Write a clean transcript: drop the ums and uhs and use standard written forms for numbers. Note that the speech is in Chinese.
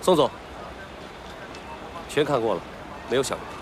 宋总，全看过了，没有小人。